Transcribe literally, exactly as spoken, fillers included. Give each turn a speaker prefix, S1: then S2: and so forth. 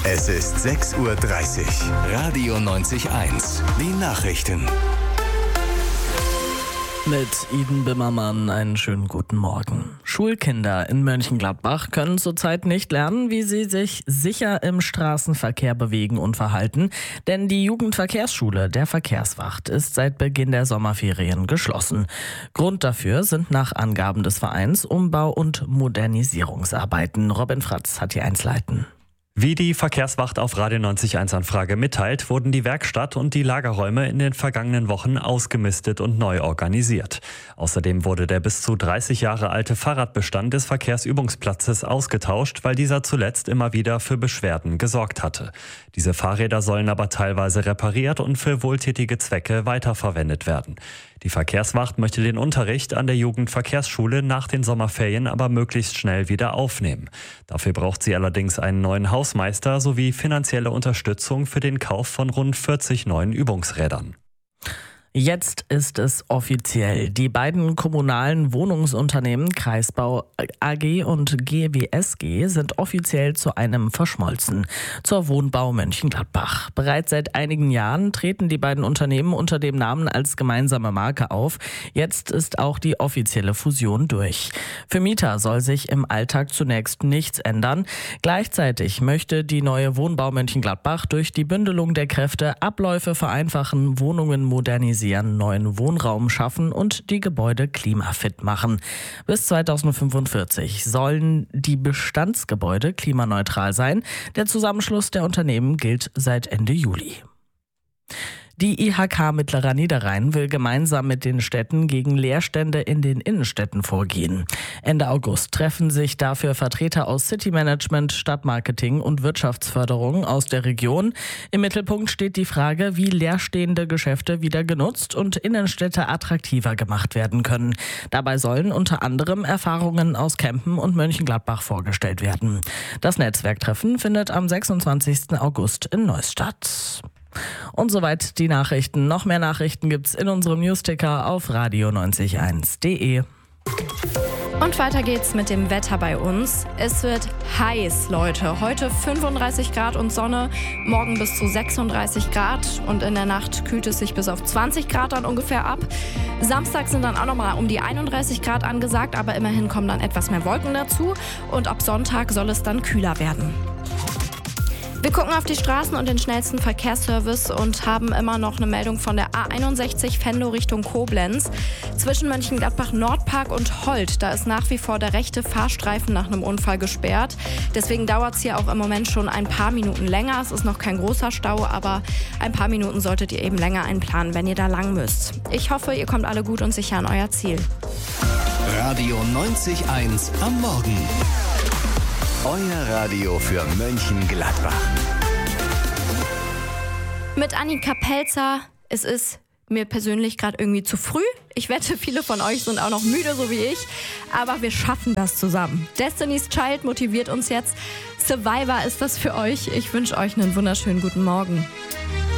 S1: Es ist sechs Uhr dreißig. Radio neunzig eins. Die Nachrichten.
S2: Mit Iden Bimmermann einen schönen guten Morgen. Schulkinder in Mönchengladbach können zurzeit nicht lernen, wie sie sich sicher im Straßenverkehr bewegen und verhalten, denn die Jugendverkehrsschule der Verkehrswacht ist seit Beginn der Sommerferien geschlossen. Grund dafür sind nach Angaben des Vereins Umbau- und Modernisierungsarbeiten. Robin Fratz hat die Einzelheiten.
S3: Wie die Verkehrswacht auf Radio neunzig eins Anfrage mitteilt, wurden die Werkstatt und die Lagerräume in den vergangenen Wochen ausgemistet und neu organisiert. Außerdem wurde der bis zu dreißig Jahre alte Fahrradbestand des Verkehrsübungsplatzes ausgetauscht, weil dieser zuletzt immer wieder für Beschwerden gesorgt hatte. Diese Fahrräder sollen aber teilweise repariert und für wohltätige Zwecke weiterverwendet werden. Die Verkehrswacht möchte den Unterricht an der Jugendverkehrsschule nach den Sommerferien aber möglichst schnell wieder aufnehmen. Dafür braucht sie allerdings einen neuen Hausmeister sowie finanzielle Unterstützung für den Kauf von rund vierzig neuen Übungsrädern.
S2: Jetzt ist es offiziell. Die beiden kommunalen Wohnungsunternehmen Kreisbau A G und G W S G sind offiziell zu einem verschmolzen, zur Wohnbau Mönchengladbach. Bereits seit einigen Jahren treten die beiden Unternehmen unter dem Namen als gemeinsame Marke auf. Jetzt ist auch die offizielle Fusion durch. Für Mieter soll sich im Alltag zunächst nichts ändern. Gleichzeitig möchte die neue Wohnbau Mönchengladbach durch die Bündelung der Kräfte Abläufe vereinfachen, Wohnungen modernisieren, neuen Wohnraum schaffen und die Gebäude klimafit machen. Bis zweitausendfünfundvierzig sollen die Bestandsgebäude klimaneutral sein. Der Zusammenschluss der Unternehmen gilt seit Ende Juli. Die I H K Mittlerer Niederrhein will gemeinsam mit den Städten gegen Leerstände in den Innenstädten vorgehen. Ende August treffen sich dafür Vertreter aus City Management, Stadtmarketing und Wirtschaftsförderung aus der Region. Im Mittelpunkt steht die Frage, wie leerstehende Geschäfte wieder genutzt und Innenstädte attraktiver gemacht werden können. Dabei sollen unter anderem Erfahrungen aus Kempen und Mönchengladbach vorgestellt werden. Das Netzwerktreffen findet am sechsundzwanzigsten August in Neuss statt. Und soweit die Nachrichten. Noch mehr Nachrichten gibt's in unserem Newsticker auf radio neunzig eins punkt de.
S4: Und weiter geht's mit dem Wetter bei uns. Es wird heiß, Leute. Heute fünfunddreißig Grad und Sonne, morgen bis zu sechsunddreißig Grad und in der Nacht kühlt es sich bis auf zwanzig Grad dann ungefähr ab. Samstag sind dann auch nochmal um die einunddreißig Grad angesagt, aber immerhin kommen dann etwas mehr Wolken dazu und ab Sonntag soll es dann kühler werden. Wir gucken auf die Straßen und den schnellsten Verkehrsservice und haben immer noch eine Meldung von der A einundsechzig Venlo Richtung Koblenz. Zwischen Mönchengladbach Nordpark und Holt, da ist nach wie vor der rechte Fahrstreifen nach einem Unfall gesperrt. Deswegen dauert es hier auch im Moment schon ein paar Minuten länger. Es ist noch kein großer Stau, aber ein paar Minuten solltet ihr eben länger einplanen, wenn ihr da lang müsst. Ich hoffe, ihr kommt alle gut und sicher an euer Ziel.
S1: Radio neunzig eins am Morgen. Euer Radio für Mönchengladbach.
S4: Mit Annika Pelzer, es ist mir persönlich gerade irgendwie zu früh. Ich wette, viele von euch sind auch noch müde, so wie ich. Aber wir schaffen das zusammen. Destiny's Child motiviert uns jetzt. Survivor ist das für euch. Ich wünsche euch einen wunderschönen guten Morgen.